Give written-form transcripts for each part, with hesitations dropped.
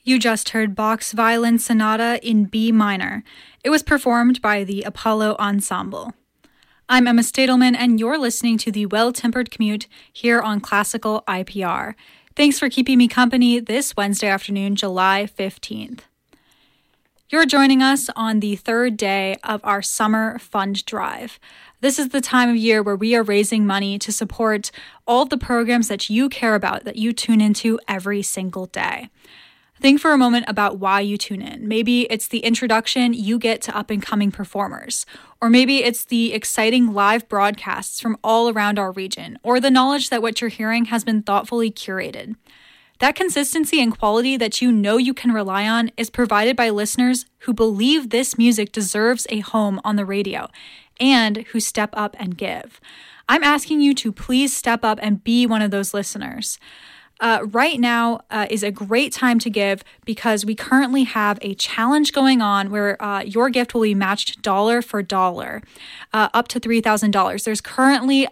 You just heard Bach's Violin Sonata in B minor. It was performed by the Apollo Ensemble. I'm Emma Stadelman, and you're listening to the Well-Tempered Commute here on Classical IPR. Thanks for keeping me company this Wednesday afternoon, July 15th. You're joining us on the third day of our summer fund drive. This is the time of year where we are raising money to support all of the programs that you care about, that you tune into every single day. Think for a moment about why you tune in. Maybe it's the introduction you get to up-and-coming performers, or maybe it's the exciting live broadcasts from all around our region, or the knowledge that what you're hearing has been thoughtfully curated. That consistency and quality that you know you can rely on is provided by listeners who believe this music deserves a home on the radio, and who step up and give. I'm asking you to please step up and be one of those listeners. Right now is a great time to give because we currently have a challenge going on where your gift will be matched dollar for dollar, up to $3,000. There's currently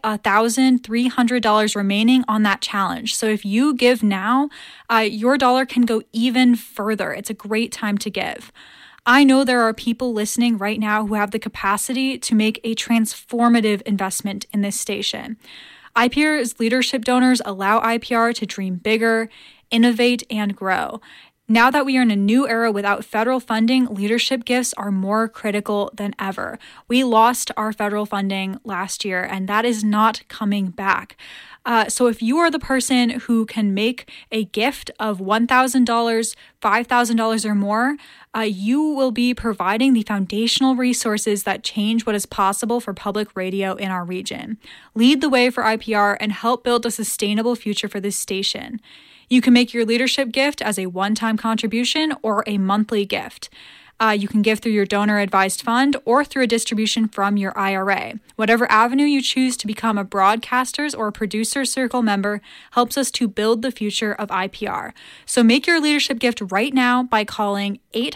$1,300 remaining on that challenge. So if you give now, your dollar can go even further. It's a great time to give. I know there are people listening right now who have the capacity to make a transformative investment in this station. IPR's leadership donors allow IPR to dream bigger, innovate, and grow. Now that we are in a new era without federal funding, leadership gifts are more critical than ever. We lost our federal funding last year, and that is not coming back. So if you are the person who can make a gift of $1,000, $5,000 or more, you will be providing the foundational resources that change what is possible for public radio in our region. Lead the way for IPR and help build a sustainable future for this station. You can make your leadership gift as a one-time contribution or a monthly gift. You can give through your donor-advised fund or through a distribution from your IRA. Whatever avenue you choose to become a Broadcasters or a Producer Circle member helps us to build the future of IPR. So make your leadership gift right now by calling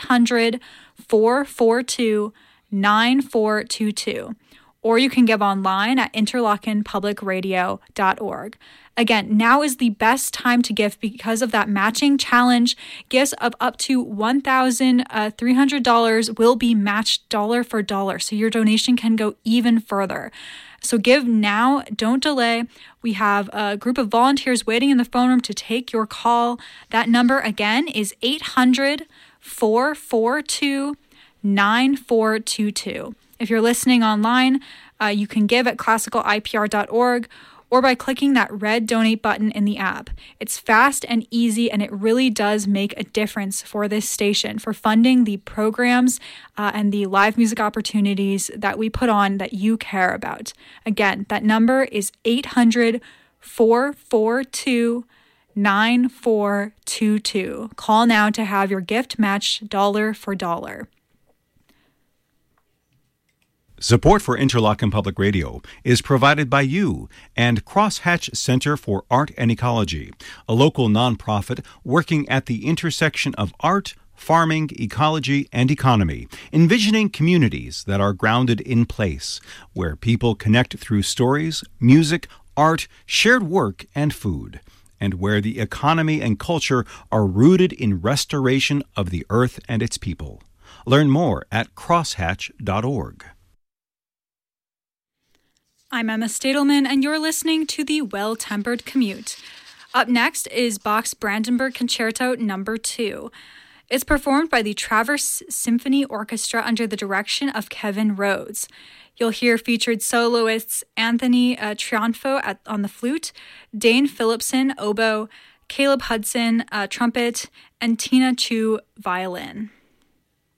800-442-9422. Or you can give online at interlochenpublicradio.org. Again, now is the best time to give because of that matching challenge. Gifts of up to $1,300 will be matched dollar for dollar, so your donation can go even further. So give now, don't delay. We have a group of volunteers waiting in the phone room to take your call. That number again is 800-442-9422. If you're listening online, you can give at classicalipr.org or by clicking that red donate button in the app. It's fast and easy, and it really does make a difference for this station, for funding the programs and the live music opportunities that we put on that you care about. Again, that number is 800-442-9422. Call now to have your gift matched dollar for dollar. Support for Interlochen Public Radio is provided by you and Crosshatch Center for Art and Ecology, a local nonprofit working at the intersection of art, farming, ecology, and economy, envisioning communities that are grounded in place, where people connect through stories, music, art, shared work, and food, and where the economy and culture are rooted in restoration of the earth and its people. Learn more at crosshatch.org. I'm Emma Stadelman, and you're listening to the Well-Tempered Commute. Up next is Bach's Brandenburg Concerto No. 2. It's performed by the Traverse Symphony Orchestra under the direction of Kevin Rhodes. You'll hear featured soloists Anthony Triunfo on the flute, Dane Phillipson, oboe, Caleb Hudson, trumpet, and Tina Chu, violin.